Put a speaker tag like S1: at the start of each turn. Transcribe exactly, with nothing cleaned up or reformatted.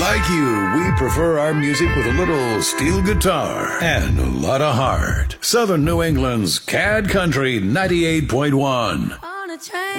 S1: Like you, we prefer our music with a little steel guitar and a lot of heart. Southern New England's C A D Country ninety-eight point one.
S2: On a train.